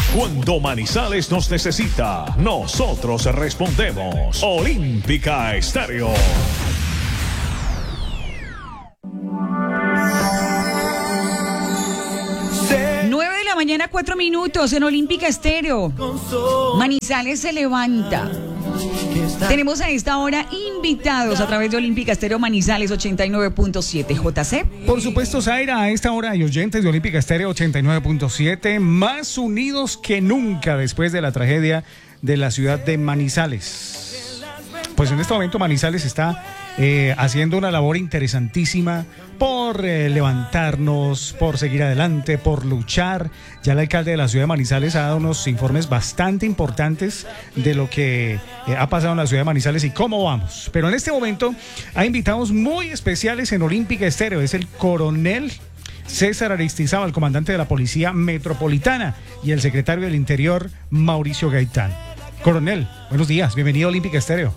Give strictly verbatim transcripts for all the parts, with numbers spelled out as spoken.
Cuando Manizales nos necesita, nosotros respondemos. Olímpica Estéreo. nueve de la mañana, cuatro minutos en Olímpica Estéreo. Manizales se levanta. Tenemos a esta hora invitados a través de Olímpica Estéreo Manizales ochenta y nueve punto siete. J C. Por supuesto, Zaira, a esta hora hay oyentes de Olímpica Estéreo ochenta y nueve punto siete, más unidos que nunca después de la tragedia de la ciudad de Manizales. Pues en este momento Manizales está eh, haciendo una labor interesantísima por eh, levantarnos, por seguir adelante, por luchar. Ya el alcalde de la ciudad de Manizales ha dado unos informes bastante importantes de lo que eh, ha pasado en la ciudad de Manizales y cómo vamos. Pero en este momento hay invitados muy especiales en Olímpica Estéreo. Es el coronel César Aristizábal, comandante de la Policía Metropolitana, y el secretario del Interior, Mauricio Gaitán. Coronel, buenos días, bienvenido a Olímpica Estéreo.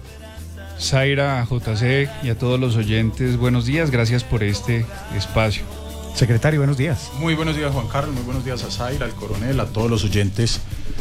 Zaira, J C y a todos los oyentes, buenos días, gracias por este espacio. Secretario, buenos días. Muy buenos días, Juan Carlos, muy buenos días a Zaira, al coronel, a todos los oyentes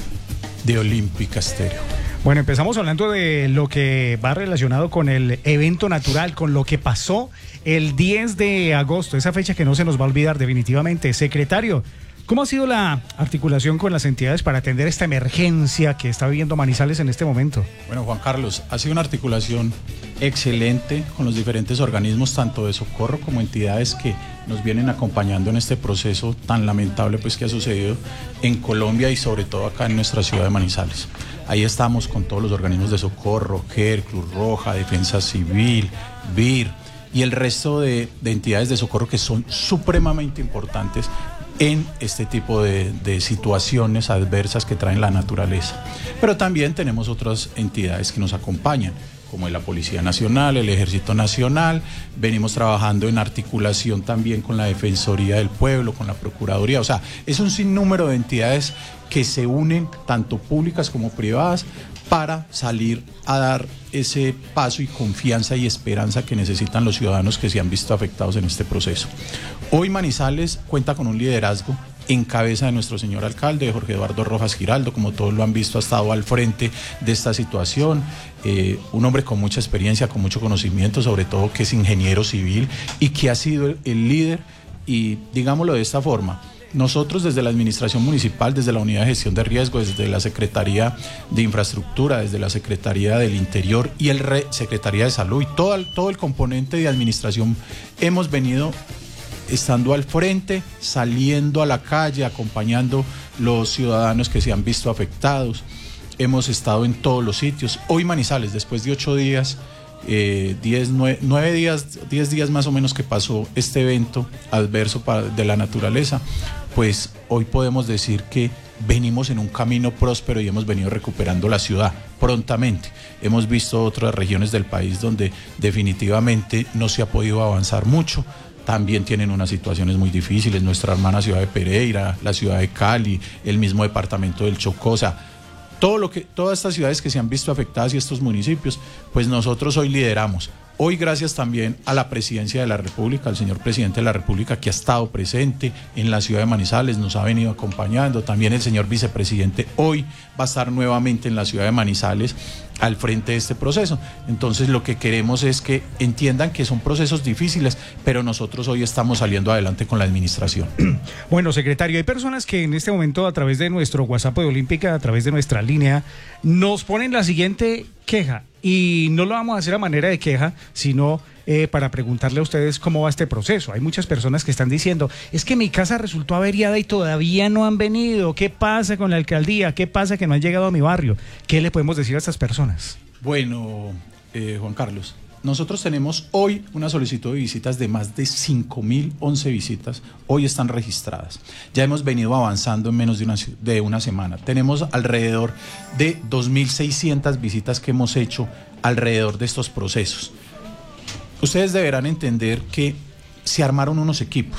de Olímpica Estéreo. Bueno, empezamos hablando de lo que va relacionado con el evento natural, con lo que pasó el diez de agosto, esa fecha que no se nos va a olvidar definitivamente. Secretario, ¿cómo ha sido la articulación con las entidades para atender esta emergencia que está viviendo Manizales en este momento? Bueno, Juan Carlos, ha sido una articulación excelente con los diferentes organismos, tanto de socorro como entidades que nos vienen acompañando en este proceso tan lamentable pues, que ha sucedido en Colombia y sobre todo acá en nuestra ciudad de Manizales. Ahí estamos con todos los organismos de socorro, G E R, Cruz Roja, Defensa Civil, V I R y el resto de, de entidades de socorro que son supremamente importantes en este tipo de, de situaciones adversas que traen la naturaleza. Pero también tenemos otras entidades que nos acompañan, como la Policía Nacional, el Ejército Nacional. Venimos trabajando en articulación también con la Defensoría del Pueblo, con la Procuraduría. O sea, es un sinnúmero de entidades que se unen, tanto públicas como privadas, para salir a dar ese paso y confianza y esperanza que necesitan los ciudadanos que se han visto afectados en este proceso. Hoy Manizales cuenta con un liderazgo en cabeza de nuestro señor alcalde, Jorge Eduardo Rojas Giraldo, como todos lo han visto, ha estado al frente de esta situación, eh, un hombre con mucha experiencia, con mucho conocimiento, sobre todo que es ingeniero civil y que ha sido el, el líder, y digámoslo de esta forma, nosotros desde la Administración Municipal, desde la Unidad de Gestión de Riesgo, desde la Secretaría de Infraestructura, desde la Secretaría del Interior y el Re Secretaría de Salud y todo el, todo el componente de administración, hemos venido estando al frente, saliendo a la calle, acompañando los ciudadanos que se han visto afectados. Hemos estado en todos los sitios. Hoy Manizales, después de ocho días, eh, diez, nueve, nueve días, diez días más o menos que pasó este evento adverso para, de la naturaleza, pues hoy podemos decir que venimos en un camino próspero y hemos venido recuperando la ciudad prontamente. Hemos visto otras regiones del país donde definitivamente no se ha podido avanzar mucho. También tienen unas situaciones muy difíciles, nuestra hermana ciudad de Pereira, la ciudad de Cali, el mismo departamento del Chocó, o sea, todo lo que, todas estas ciudades que se han visto afectadas y estos municipios, pues nosotros hoy lideramos. Hoy gracias también a la Presidencia de la República, al señor Presidente de la República que ha estado presente en la ciudad de Manizales, nos ha venido acompañando, también el señor Vicepresidente hoy va a estar nuevamente en la ciudad de Manizales al frente de este proceso. Entonces lo que queremos es que entiendan que son procesos difíciles, pero nosotros hoy estamos saliendo adelante con la administración. Bueno, secretario, hay personas que en este momento a través de nuestro WhatsApp de Olímpica, a través de nuestra línea, nos ponen la siguiente queja, y no lo vamos a hacer a manera de queja, sino eh, para preguntarle a ustedes cómo va este proceso. Hay muchas personas que están diciendo, es que mi casa resultó averiada y todavía no han venido. ¿Qué pasa con la alcaldía? ¿Qué pasa que no han llegado a mi barrio? ¿Qué le podemos decir a estas personas? Bueno, eh, Juan Carlos, nosotros tenemos hoy una solicitud de visitas de más de cinco mil once visitas, hoy están registradas. Ya hemos venido avanzando en menos de una, de una semana. Tenemos alrededor de dos mil seiscientas visitas que hemos hecho alrededor de estos procesos. Ustedes deberán entender que se armaron unos equipos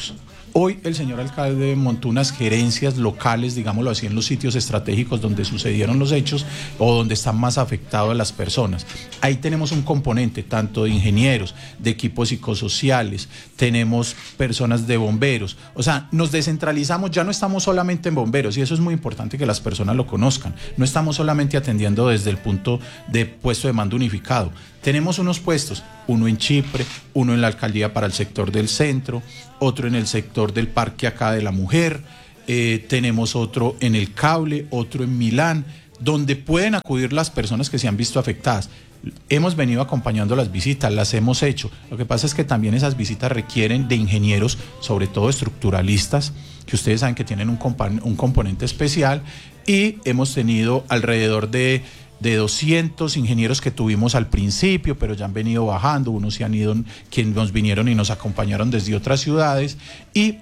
Hoy el señor alcalde montó unas gerencias locales, digámoslo así, en los sitios estratégicos donde sucedieron los hechos o donde están más afectadas las personas. Ahí tenemos un componente tanto de ingenieros, de equipos psicosociales, tenemos personas de bomberos. O sea, nos descentralizamos, ya no estamos solamente en bomberos, y eso es muy importante que las personas lo conozcan. No estamos solamente atendiendo desde el punto de puesto de mando unificado. Tenemos unos puestos, uno en Chipre, uno en la alcaldía para el sector del centro, otro en el sector del Parque acá de la Mujer, eh, tenemos otro en el Cable, otro en Milán, donde pueden acudir las personas que se han visto afectadas. Hemos venido acompañando las visitas, las hemos hecho. Lo que pasa es que también esas visitas requieren de ingenieros, sobre todo estructuralistas, que ustedes saben que tienen un, compa- un componente especial, y hemos tenido alrededor de... de doscientos ingenieros que tuvimos al principio, pero ya han venido bajando, unos se han ido, quienes nos vinieron y nos acompañaron desde otras ciudades, y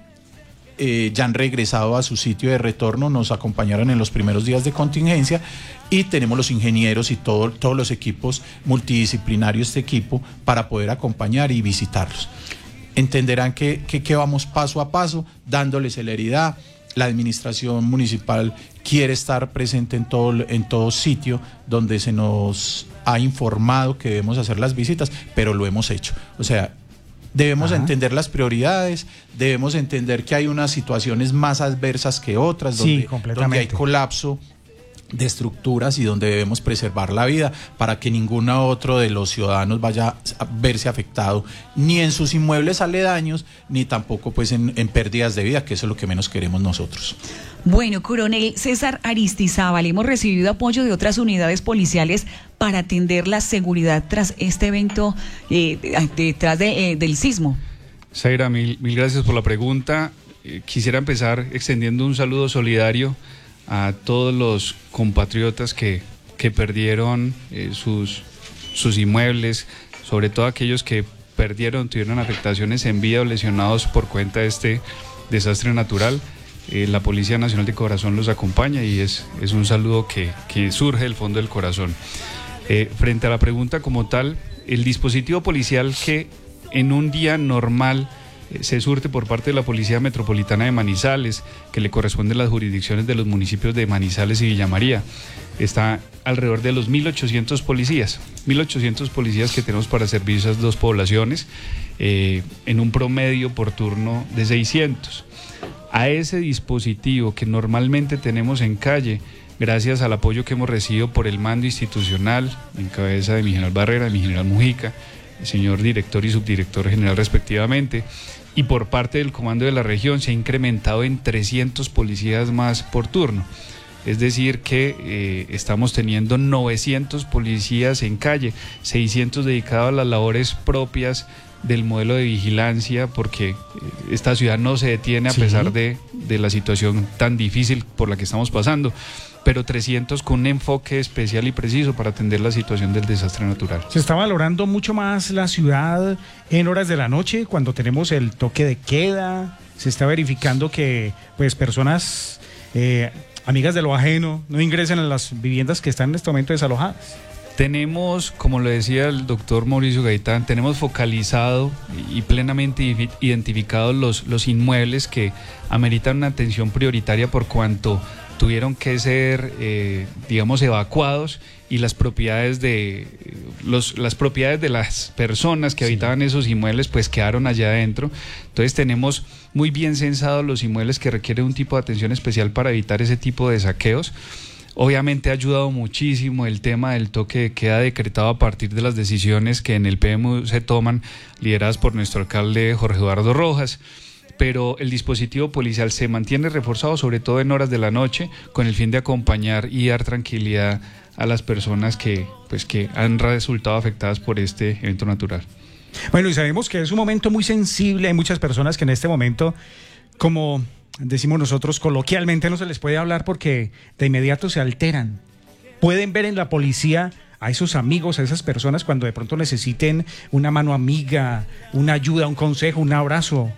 eh, ya han regresado a su sitio de retorno, nos acompañaron en los primeros días de contingencia, y tenemos los ingenieros y todo, todos los equipos multidisciplinarios, este equipo, para poder acompañar y visitarlos. Entenderán que, que, que vamos paso a paso, dándole celeridad. La administración municipal quiere estar presente en todo, en todo sitio donde se nos ha informado que debemos hacer las visitas, pero lo hemos hecho. O sea, debemos Ajá. entender las prioridades, debemos entender que hay unas situaciones más adversas que otras, donde, sí, donde hay colapso de estructuras y donde debemos preservar la vida para que ninguno otro de los ciudadanos vaya a verse afectado ni en sus inmuebles aledaños ni tampoco pues en, en pérdidas de vida, que eso es lo que menos queremos nosotros. Bueno, coronel César Aristizábal, hemos recibido apoyo de otras unidades policiales para atender la seguridad tras este evento, eh, detrás de, eh, del sismo. Zaira, mil, mil gracias por la pregunta. Eh, quisiera empezar extendiendo un saludo solidario a todos los compatriotas que, que perdieron eh, sus, sus inmuebles, sobre todo aquellos que perdieron, tuvieron afectaciones en vida o lesionados por cuenta de este desastre natural. Eh, la Policía Nacional de Corazón los acompaña y es, es un saludo que, que surge del fondo del corazón. Eh, frente a la pregunta como tal, el dispositivo policial que en un día normal se surte por parte de la Policía Metropolitana de Manizales, que le corresponden las jurisdicciones de los municipios de Manizales y Villa María. Está alrededor de los mil ochocientos policías, mil ochocientos policías que tenemos para servir esas dos poblaciones, eh, en un promedio por turno de seiscientos. A ese dispositivo que normalmente tenemos en calle, gracias al apoyo que hemos recibido por el mando institucional, en cabeza de mi general Barrera, de mi general Mujica, el señor director y subdirector general respectivamente, y por parte del comando de la región se ha incrementado en trescientos policías más por turno. Es decir que eh, estamos teniendo novecientos policías en calle, seiscientos dedicados a las labores propias del modelo de vigilancia, porque eh, esta ciudad no se detiene a sí. pesar de, de la situación tan difícil por la que estamos pasando, pero trescientos con un enfoque especial y preciso para atender la situación del desastre natural. Se está valorando mucho más la ciudad en horas de la noche, cuando tenemos el toque de queda. Se está verificando que pues personas eh, amigas de lo ajeno no ingresen a las viviendas que están en este momento desalojadas. Tenemos, como lo decía el doctor Mauricio Gaitán, tenemos focalizado y plenamente identificados los, los inmuebles que ameritan una atención prioritaria por cuanto tuvieron que ser, eh, digamos, evacuados, y las propiedades de los, las propiedades de las personas que sí. habitaban esos inmuebles pues quedaron allá adentro. Entonces tenemos muy bien censados los inmuebles que requieren un tipo de atención especial para evitar ese tipo de saqueos. Obviamente ha ayudado muchísimo el tema del toque de queda decretado a partir de las decisiones que en el P M U se toman, lideradas por nuestro alcalde Jorge Eduardo Rojas. Pero el dispositivo policial se mantiene reforzado, sobre todo en horas de la noche, con el fin de acompañar y dar tranquilidad a las personas que, pues, que han resultado afectadas por este evento natural. Bueno, y sabemos que es un momento muy sensible. Hay muchas personas que en este momento, como decimos nosotros coloquialmente, no se les puede hablar porque de inmediato se alteran. Pueden ver en la policía a esos amigos, a esas personas cuando de pronto necesiten una mano amiga, una ayuda, un consejo, un abrazo.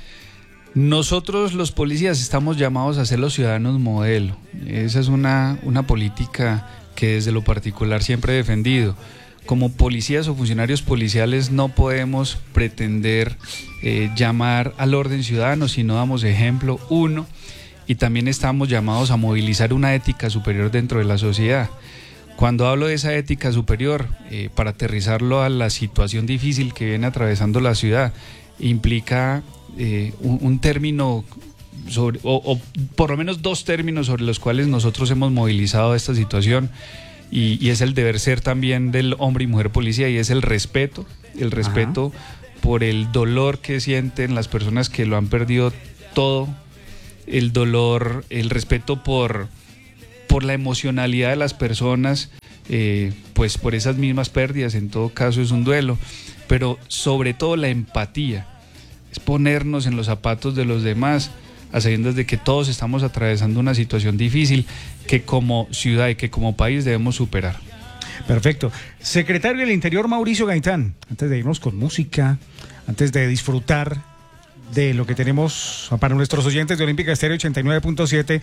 Nosotros los policías estamos llamados a ser los ciudadanos modelo. Esa es una, una política que desde lo particular siempre he defendido. como policías o funcionarios policiales no podemos pretender eh, llamar al orden ciudadano si no damos ejemplo, uno, y también estamos llamados a movilizar una ética superior dentro de la sociedad. Cuando hablo de esa ética superior, eh, para aterrizarlo a la situación difícil que viene atravesando la ciudad, implica eh, un, un término sobre, o, o por lo menos dos términos sobre los cuales nosotros hemos movilizado esta situación, y, y es el deber ser también del hombre y mujer policía, y es el respeto, el respeto Ajá. por el dolor que sienten las personas que lo han perdido todo, el dolor, el respeto por, por la emocionalidad de las personas, eh, pues por esas mismas pérdidas, en todo caso es un duelo, pero sobre todo la empatía, es ponernos en los zapatos de los demás, a sabiendas de que todos estamos atravesando una situación difícil que como ciudad y que como país debemos superar. Perfecto. Secretario del Interior Mauricio Gaitán, antes de irnos con música, antes de disfrutar de lo que tenemos para nuestros oyentes de Olímpica Estéreo ochenta y nueve punto siete,